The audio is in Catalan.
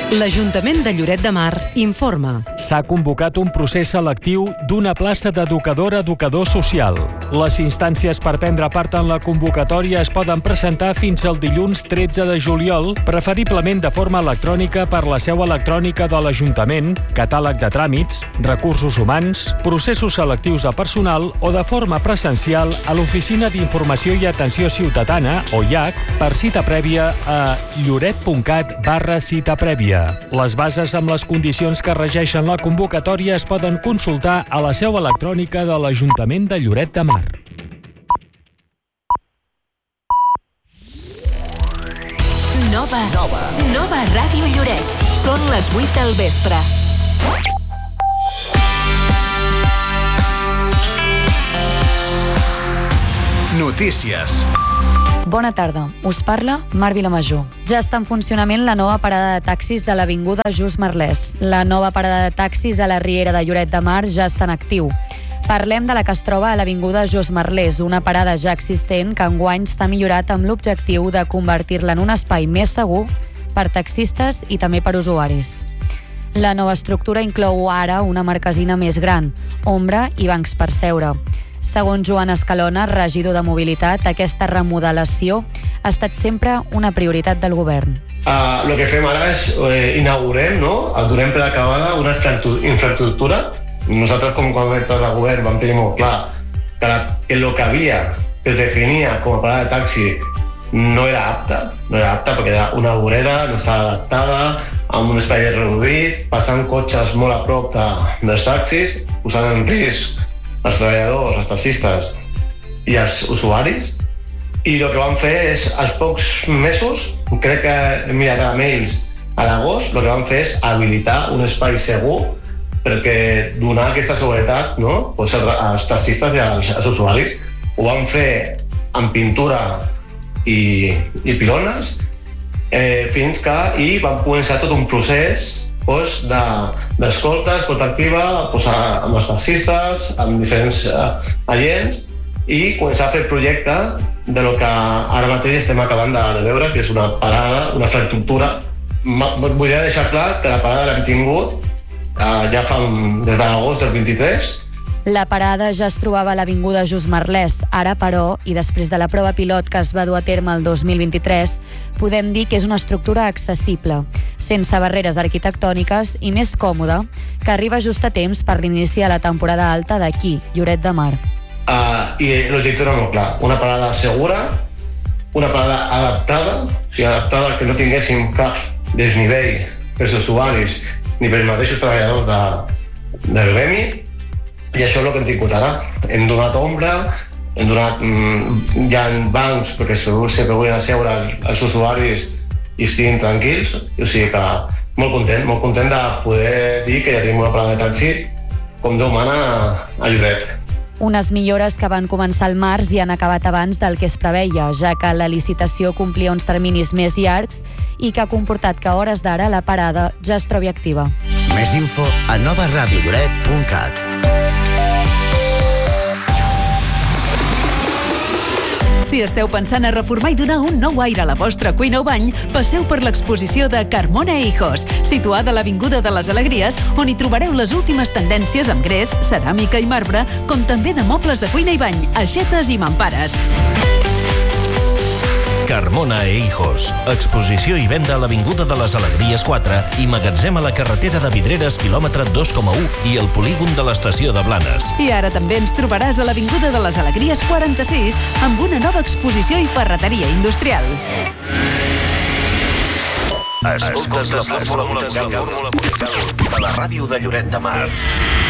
L'Ajuntament de Lloret de Mar informa. S'ha convocat un procés selectiu d'una plaça d'educador social. Les instàncies per prendre part en la convocatòria es poden presentar fins al dilluns 13 de juliol, preferiblement de forma electrònica per la seu electrònica de l'Ajuntament, catàleg de tràmits, recursos humans, processos selectius de personal o de forma presencial a l'Oficina d'Informació i Atenció Ciutadana, o IAC, per cita prèvia a lloret.cat/cita prèvia. Les bases amb les condicions que regeixen la convocatòria es poden consultar a la seu electrònica de l'Ajuntament de Lloret de Mar. Nova Ràdio Lloret. Són les 8 del vespre. Notícies. Bona tarda, us parla Mar Vilamajor. Ja està en funcionament la nova parada de taxis de l'Avinguda Just Merlès. La nova parada de taxis a la Riera de Lloret de Mar ja està en actiu. Parlem de la que es troba a l'Avinguda Just Merlès, una parada ja existent que enguany s'ha millorat amb l'objectiu de convertir-la en un espai més segur per taxistes i també per usuaris. La nova estructura inclou ara una marquesina més gran, ombra i bancs per seure. Segons Joan Escalona, regidor de Mobilitat, aquesta remodelació ha estat sempre una prioritat del govern. El que fem ara és inaugurem, donem per acabada una infraestructura. Nosaltres, com quan vam entrar al govern, vam tenir molt clar que el que havia, que es definia com a parada de taxi, no era apta perquè era una vorera, no estava adaptada, amb un espai reduït, passant cotxes molt a prop dels taxis, posant en risc els treballadors, els taxistes i els usuaris. I el que vam fer és, als pocs mesos, crec que hem mirat a mails a l'agost, el que vam fer és habilitar un espai segur perquè donar aquesta seguretat als taxistes i als usuaris. Ho vam fer amb pintura i pilones fins que vam començar tot un procés d'escolta, escolta activa, amb els taxistes, amb diferents agents i començar a fer el projecte de lo que ara mateix estem acabant de veure, que és una parada, una infraestructura. Vull deixar clar que la parada l'hem tingut ja fa des de l'agost del 23. La parada ja es trobava a l'Avinguda Just Merlès. Ara, però, i després de la prova pilot que es va dur a terme el 2023, podem dir que és una estructura accessible, sense barreres arquitectòniques i més còmoda, que arriba just a temps per l'inici de la temporada alta d'aquí, Lloret de Mar. I l'objectiu era molt clar, una parada segura, una parada adaptada, adaptada que no tinguéssim cap desnivell pels usuaris ni pels mateixos treballadors del gremi. I això és el que hem tingut ara. Hem donat ombra, hi ha bancs perquè se puguin asseure els usuaris i estiguin tranquils. O sigui que molt content de poder dir que ja tenim una parada de taxi com Déu mana a Lloret. Unes millores que van començar al març i han acabat abans del que es preveia, ja que la licitació complia uns terminis més llargs i que ha comportat que a hores d'ara la parada ja es trobi activa. Més info a novaradiolloret.cat. Si esteu pensant a reformar i donar un nou aire a la vostra cuina o bany, passeu per l'exposició de Carmona e Hijos, situada a l'Avinguda de les Alegries, on hi trobareu les últimes tendències amb gres, ceràmica i marbre, com també de mobles de cuina i bany, aixetes i mampares. Carmona e Hijos. Exposició i venda a l'Avinguda de les Alegries 4 i magatzem a la carretera de Vidreres, quilòmetre 2,1 i el polígon de l'estació de Blanes. I ara també ens trobaràs a l'Avinguda de les Alegries 46 amb una nova exposició i ferreteria industrial. Escoltes la fórmula musical de la ràdio de Lloret de Mar.